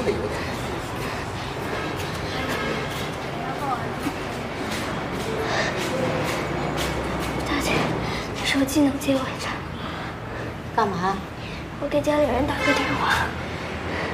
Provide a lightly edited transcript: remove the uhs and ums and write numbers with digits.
的有点。 大姐，手机能借我一下？ 干嘛？ 我给家里人打个电话。